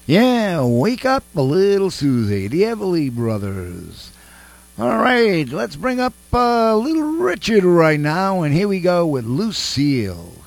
Yeah, wake up a little Susie, the Everly Brothers. All right, let's bring up little Richard right now, and here we go with Lucille.